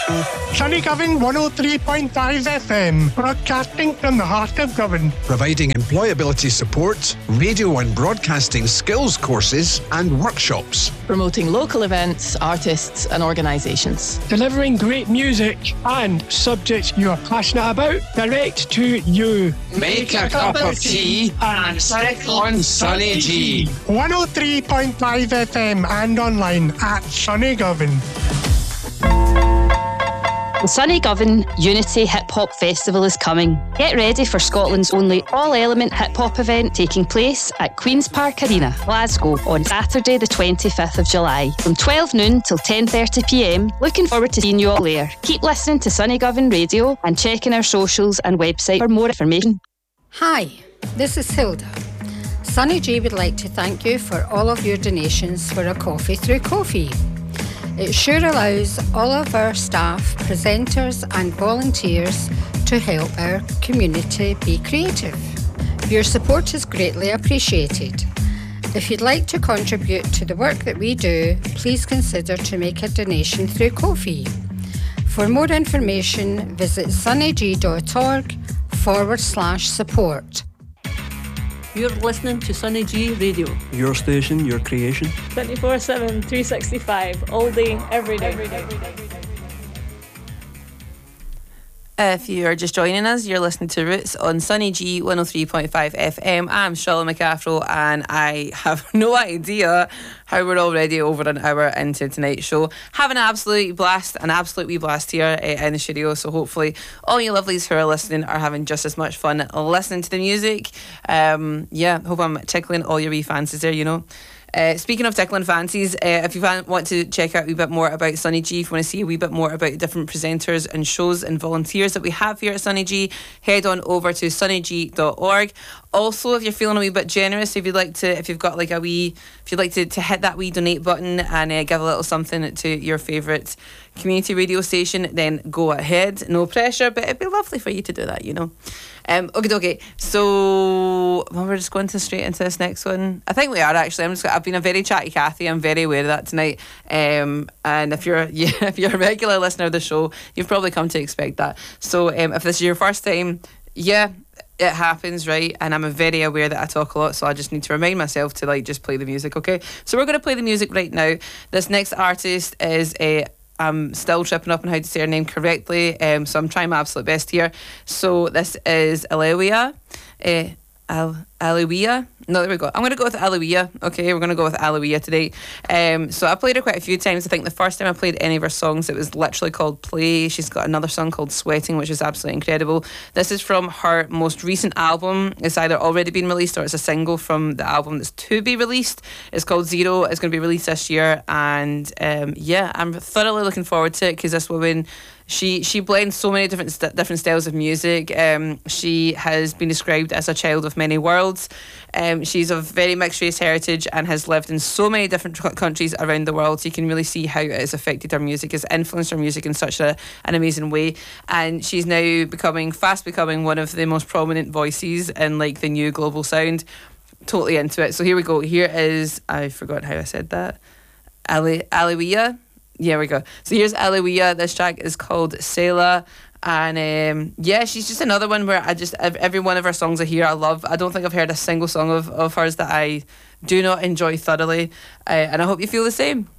Sunny Govan 103.5 FM, broadcasting from the heart of Govan. Providing employability support, radio and broadcasting skills courses and workshops. Promoting local events, artists and organisations. Delivering great music and subjects you are passionate about direct to you. Make a cup of tea and sit on Sunny G. 103.5 FM and online at Sunny Govan. The Sunny Govan Unity Hip Hop Festival is coming. Get ready for Scotland's only all-element hip hop event taking place at Queen's Park Arena, Glasgow on Saturday the 25th of July from 12 noon till 10:30pm. Looking forward to seeing you all there. Keep listening to Sunny Govan Radio and checking our socials and website for more information. Hi, this is Hilda. Sunny G would like to thank you for all of your donations for a coffee through Ko-fi. It sure allows all of our staff, presenters and volunteers to help our community be creative. Your support is greatly appreciated. If you'd like to contribute to the work that we do, please consider to make a donation through Ko-fi. For more information, visit sunnyg.org/support. You're listening to Sunny G Radio. Your station, your creation. 24/7, 365, all day, every day. If you are just joining us, you're listening to Roots on Sunny G 103.5 FM. I'm Charlotte McAfro and I have no idea how we're already over an hour into tonight's show. Having an absolute wee blast here in the studio, so hopefully all you lovelies who are listening are having just as much fun listening to the music. Hope I'm tickling all your wee fancies there, you know. Speaking of tickling fancies, if you want to check out a wee bit more about Sunny G, if you want to see a wee bit more about the different presenters and shows and volunteers that we have here at Sunny G, head on over to sunnyg.org. Also, if you're feeling a wee bit generous, if you'd like to hit that wee donate button and give a little something to your favourite community radio station, then go ahead. No pressure, but it'd be lovely for you to do that, you know. Okay. So we're just going straight into this next one. I think we are actually. I've been a very chatty Cathy. I'm very aware of that tonight. And if you're a regular listener of the show, you've probably come to expect that. So if this is your first time, it happens, right? And I'm very aware that I talk a lot, so I just need to remind myself to just play the music. Okay. So we're going to play the music right now. This next artist is I'm still tripping up on how to say her name correctly, so I'm trying my absolute best here. So this is Alewia. Alewia. No, there we go. I'm going to go with Alewia. Okay, we're going to go with Alewia today. So I played her quite a few times. I think the first time I played any of her songs, it was literally called Play. She's got another song called Sweating, which is absolutely incredible. This is from her most recent album. It's either already been released or it's a single from the album that's to be released. It's called Zero. It's going to be released this year. And I'm thoroughly looking forward to it because this woman, she blends so many different styles of music. She has been described as a child of many worlds. She's of very mixed race heritage and has lived in so many different countries around the world. So you can really see how it has affected her music, has influenced her music in such an amazing way. And she's now fast becoming one of the most prominent voices in the new global sound. Totally into it. So here we go. Here is, I forgot how I said that. Alewia. Yeah, we go. So here's Alewia. This track is called Sailor. And she's just another one where every one of her songs I hear I love. I don't think I've heard a single song of hers that I do not enjoy thoroughly. And I hope you feel the same.